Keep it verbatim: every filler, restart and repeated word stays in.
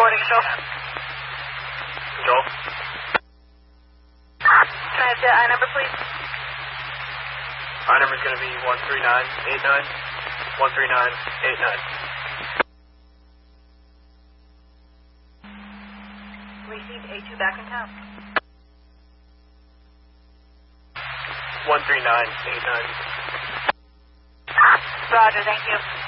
forwarding, Control. Control. Can I have the I number, please? I number is going to be one three nine eight nine. one three nine eight nine. Received A two back in town. one three nine eight nine. Roger, thank you.